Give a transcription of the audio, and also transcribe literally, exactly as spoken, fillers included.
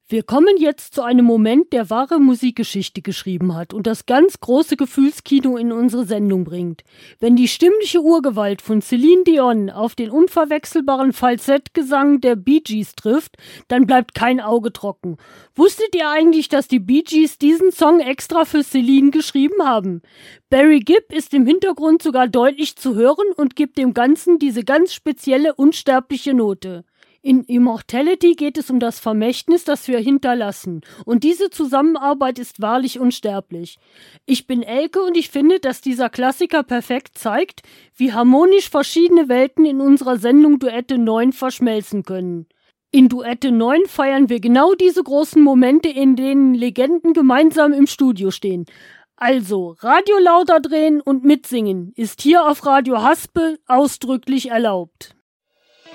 Wir kommen jetzt zu einem Moment, der wahre Musikgeschichte geschrieben hat und das ganz große Gefühlskino in unsere Sendung bringt. Wenn die stimmliche Urgewalt von Celine Dion auf den unverwechselbaren Falsettgesang der Bee Gees trifft, dann bleibt kein Auge trocken. Wusstet ihr eigentlich, dass die Bee Gees diesen Song extra für Celine geschrieben haben? Barry Gibb ist im Hintergrund sogar deutlich zu hören und gibt dem Ganzen diese ganz spezielle unsterbliche Note. In Immortality geht es um das Vermächtnis, das wir hinterlassen. Und diese Zusammenarbeit ist wahrlich unsterblich. Ich bin Elke und ich finde, dass dieser Klassiker perfekt zeigt, wie harmonisch verschiedene Welten in unserer Sendung Duette neun verschmelzen können. In Duette neun feiern wir genau diese großen Momente, in denen Legenden gemeinsam im Studio stehen. Also, Radio lauter drehen und mitsingen ist hier auf Radio Haspel ausdrücklich erlaubt.